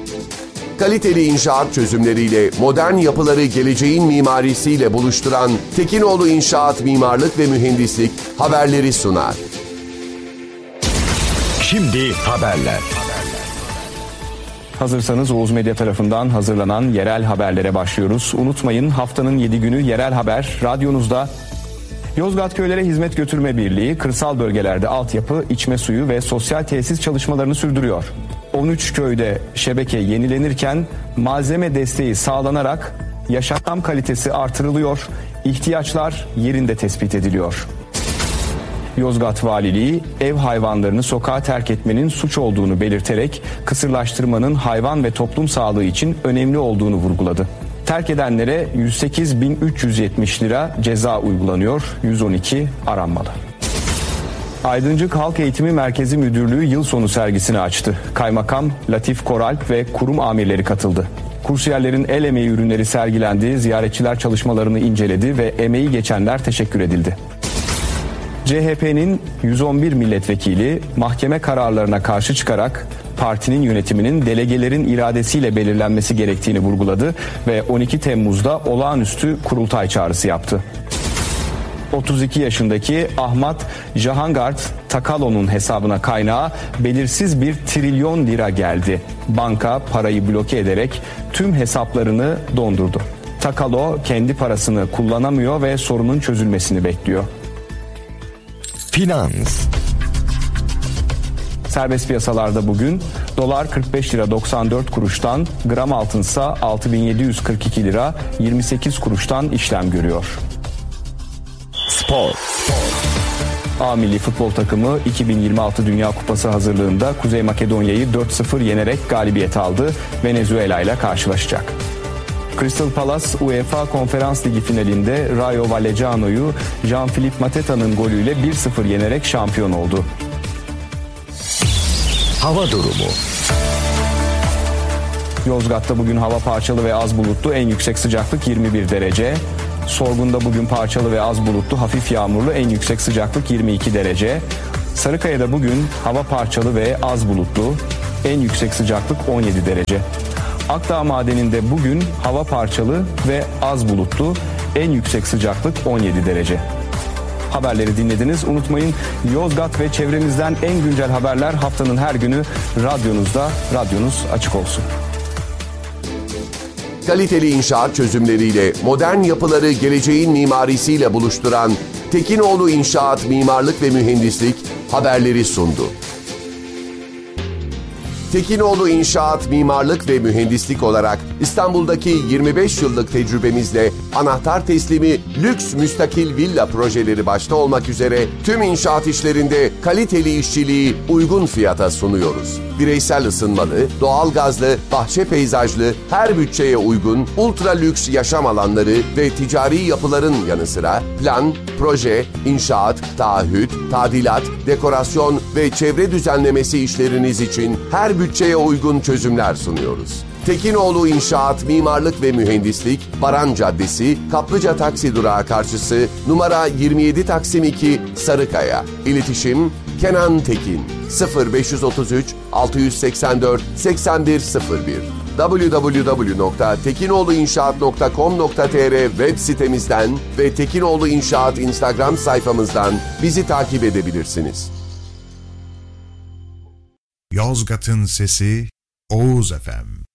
Kaliteli inşaat çözümleriyle modern yapıları geleceğin mimarisiyle buluşturan Tekinoğlu İnşaat Mimarlık ve Mühendislik haberleri sunar. Şimdi haberler. Hazırsanız Oğuz Medya tarafından hazırlanan yerel haberlere başlıyoruz. Unutmayın, haftanın 7 günü yerel haber radyonuzda. Yozgat Köylere Hizmet Götürme Birliği kırsal bölgelerde altyapı, içme suyu ve sosyal tesis çalışmalarını sürdürüyor. 13 köyde şebeke yenilenirken malzeme desteği sağlanarak yaşam kalitesi artırılıyor, ihtiyaçlar yerinde tespit ediliyor. Yozgat Valiliği ev hayvanlarını sokağa terk etmenin suç olduğunu belirterek kısırlaştırmanın hayvan ve toplum sağlığı için önemli olduğunu vurguladı. Terk edenlere 108.370 lira ceza uygulanıyor, 112 aranmalı. Aydıncık Halk Eğitimi Merkezi Müdürlüğü yıl sonu sergisini açtı. Kaymakam Latif Koralp ve kurum amirleri katıldı. Kursiyerlerin el emeği ürünleri sergilendi, ziyaretçiler çalışmalarını inceledi ve emeği geçenler teşekkür edildi. CHP'nin 111 milletvekili mahkeme kararlarına karşı çıkarak partinin yönetiminin delegelerin iradesiyle belirlenmesi gerektiğini vurguladı ve 12 Temmuz'da olağanüstü kurultay çağrısı yaptı. 32 yaşındaki Ahmet Jahangard Takalo'nun hesabına kaynağı belirsiz 1 trilyon lira geldi. Banka parayı bloke ederek tüm hesaplarını dondurdu. Takalo kendi parasını kullanamıyor ve sorunun çözülmesini bekliyor. Finans. Serbest piyasalarda bugün dolar 45 lira 94 kuruştan, gram altınsa 6742 lira 28 kuruştan işlem görüyor. Spor. A milli futbol takımı 2026 Dünya Kupası hazırlığında Kuzey Makedonya'yı 4-0 yenerek galibiyet aldı. Venezuela ile karşılaşacak. Crystal Palace UEFA Konferans Ligi finalinde Rayo Vallecano'yu Jean-Philippe Mateta'nın golüyle 1-0 yenerek şampiyon oldu. Hava durumu. Yozgat'ta bugün hava parçalı ve az bulutlu, en yüksek sıcaklık 21 derece. Sorgun'da bugün parçalı ve az bulutlu, hafif yağmurlu, en yüksek sıcaklık 22 derece. Sarıkaya'da bugün hava parçalı ve az bulutlu, en yüksek sıcaklık 17 derece. Akdağ Madeni'nde bugün hava parçalı ve az bulutlu, en yüksek sıcaklık 17 derece. Haberleri dinlediniz. Unutmayın, Yozgat ve çevremizden en güncel haberler haftanın her günü radyonuzda. Radyonuz açık olsun. Kaliteli inşaat çözümleriyle modern yapıları geleceğin mimarisiyle buluşturan Tekinoğlu İnşaat Mimarlık ve Mühendislik haberleri sundu. Tekinoğlu İnşaat Mimarlık ve Mühendislik olarak İstanbul'daki 25 yıllık tecrübemizle anahtar teslimi lüks müstakil villa projeleri başta olmak üzere tüm inşaat işlerinde kaliteli işçiliği uygun fiyata sunuyoruz. Bireysel ısınmalı, doğalgazlı, bahçe peyzajlı, her bütçeye uygun, ultra lüks yaşam alanları ve ticari yapıların yanı sıra plan, proje, inşaat, taahhüt, tadilat, dekorasyon ve çevre düzenlemesi işleriniz için her bütçeye uygun çözümler sunuyoruz. Tekinoğlu İnşaat Mimarlık ve Mühendislik, Baran Caddesi, Kaplıca Taksi Durağı karşısı, numara 27 Taksim 2, Sarıkaya. İletişim Kenan Tekin 0533 684 8101 www.tekinoğluinşaat.com.tr web sitemizden ve Tekinoğlu İnşaat Instagram sayfamızdan bizi takip edebilirsiniz. Yozgat'ın sesi Oğuz FM.